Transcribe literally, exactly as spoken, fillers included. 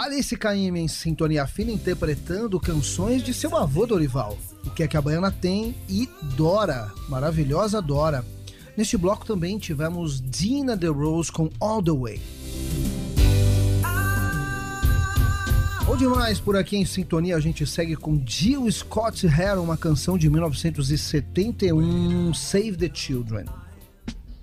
Alice Caymmi em sintonia fina interpretando canções de seu avô Dorival, O Que É Que a Baiana Tem e Dora, maravilhosa Dora. Neste bloco também tivemos Dina The Rose com All The Way. Bom demais, por aqui em sintonia a gente segue com Jill Scott Heron, uma canção de mil novecentos e setenta e um, Save the Children.